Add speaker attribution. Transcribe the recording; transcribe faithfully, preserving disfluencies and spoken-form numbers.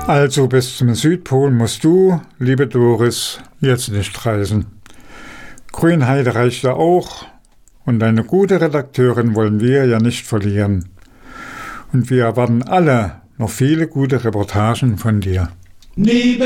Speaker 1: Also bis zum Südpol musst du, liebe Doris, jetzt nicht reisen. Grünheide reicht ja auch und eine gute Redakteurin wollen wir ja nicht verlieren. Und wir erwarten alle noch viele gute Reportagen von dir. Neben